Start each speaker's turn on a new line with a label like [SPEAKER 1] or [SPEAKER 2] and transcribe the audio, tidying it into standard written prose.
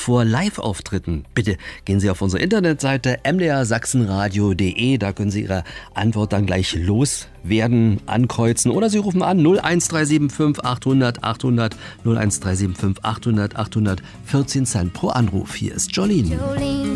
[SPEAKER 1] vor Live-Auftritten? Bitte gehen Sie auf unsere Internetseite mdrsachsenradio.de. Da können Sie Ihre Antwort dann gleich loswerden, ankreuzen. Oder Sie rufen an 01375 800 800 01375 800 800 14 Cent pro Anruf. Hier ist Jolene.